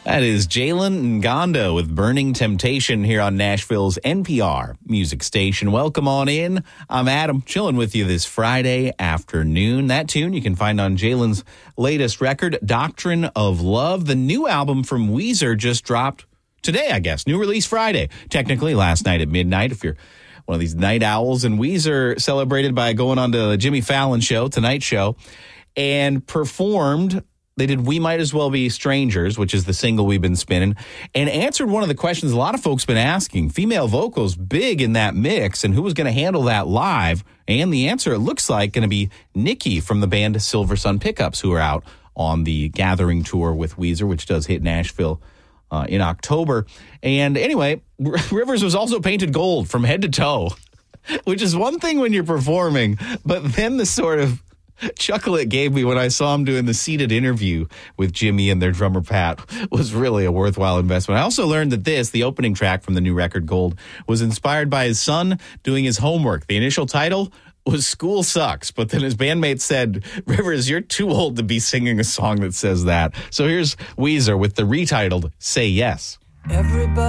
That is Jalen Ngondo with Burning Temptation here on Nashville's NPR music station. Welcome on in. I'm Adam, chilling with you this Friday afternoon. That tune you can find on Jalen's latest record, Doctrine of Love. The new album from Weezer just dropped today, I guess. New release Friday. Technically last night at midnight, if you're one of these night owls. And Weezer celebrated by going on to the Jimmy Fallon show, Tonight Show, and performed. They did We Might As Well Be Strangers, which is the single we've been spinning, and answered one of the questions a lot of folks been asking. Female vocals big in that mix, and who was going to handle that live? And the answer, it looks like, going to be Nikki from the band Silver Sun Pickups, who are out on the Gathering tour with Weezer, which does hit Nashville in October. And anyway, Rivers was also painted gold from head to toe, which is one thing when you're performing, but then the sort of chuckle it gave me when I saw him doing the seated interview with Jimmy and their drummer Pat was really a worthwhile investment. I also learned that the opening track from the new record Gold, was inspired by his son doing his homework. The initial title was School Sucks, but then his bandmates said, Rivers, you're too old to be singing a song that says that. So here's Weezer with the retitled Say Yes. Everybody